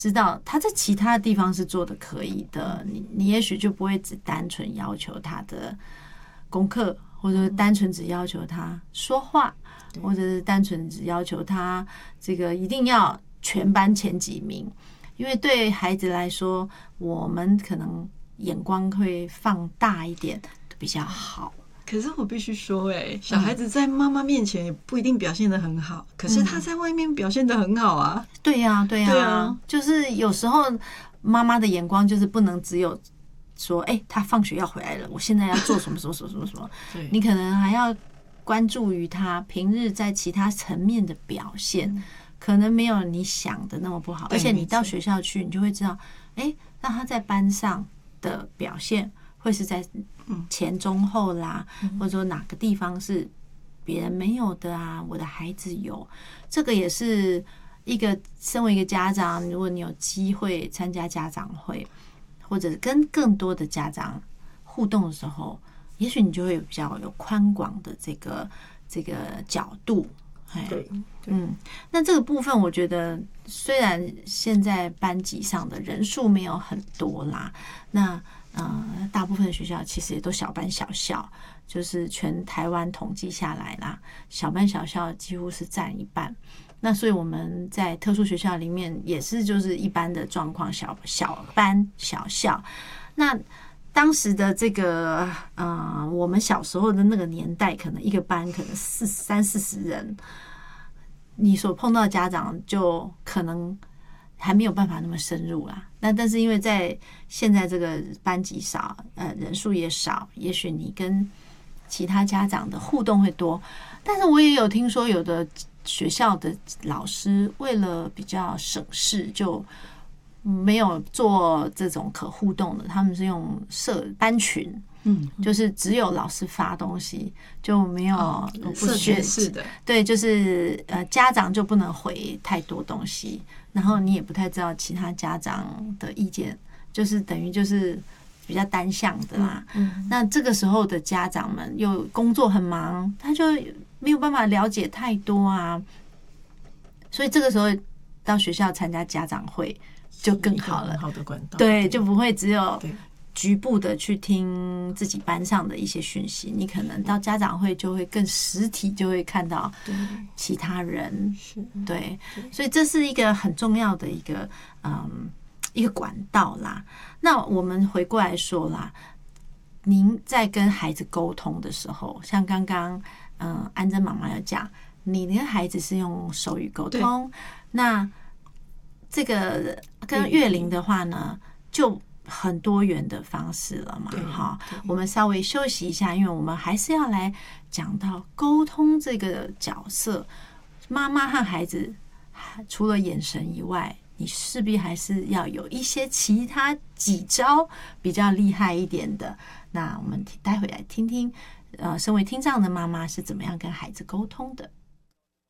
知道他在其他地方是做的可以的，你也许就不会只单纯要求他的功课，或者单纯只要求他说话，或者是单纯只要求他这个一定要全班前几名。因为对孩子来说，我们可能眼光会放大一点比较好。 可是我必须说小孩子在妈妈面前也不一定表现得很好，可是他在外面表现得很好啊。 对呀，对呀，就是有时候妈妈的眼光就是不能只有说，他放学要回来了，我现在要做什么什么什么什么什么。你可能还要关注于他平日在其他层面的表现，可能没有你想的那么不好。而且你到学校去，你就会知道，那他在班上的表现会是在前中后啦，或者说哪个地方是别人没有的啊，我的孩子有。这个也是身为一个家长，如果你有机会参加家长会，或者跟更多的家长互动的时候，也许你就会比较有宽广的这个角度。 对， 那这个部分我觉得虽然现在班级上的人数没有很多啦，那大部分的学校其实也都小班小校，就是全台湾统计下来啦，小班小校几乎是占一半。那所以我们在特殊学校里面也是就是一般的状况，小班小校。那当时的这个我们小时候的那个年代，可能一个班可能30-40人，你所碰到的家长就可能还没有办法那么深入啦。但是因为在现在这个班级少，人数也少，也许你跟其他家长的互动会多。但是我也有听说，有的学校的老师为了比较省事，就没有做这种可互动的，他们是用设班群，就是只有老师发东西，就没有社群式的。 对，就是家长就不能回太多东西，然后你也不太知道其他家长的意见，就是等于就是比较单向的啦。那这个时候的家长们又工作很忙，他就没有办法了解太多啊，所以这个时候到学校参加家长会就更好了， 很好的管道。 对，就不会只有局部的去听自己班上的一些讯息，你可能到家长会就会更实体，就会看到其他人。对，所以这是一个很重要的一个管道啦。那我们回过来说啦，您在跟孩子沟通的时候，像刚刚安珍妈妈有讲，你跟孩子是用手语沟通，那这个跟月龄的话呢，就很多元的方式了嘛。哈，我们稍微休息一下，因为我们还是要来讲到沟通这个角色。妈妈和孩子除了眼神以外，你势必还是要有一些其他几招比较厉害一点的。那我们待会来听听，身为听障的妈妈是怎么样跟孩子沟通的。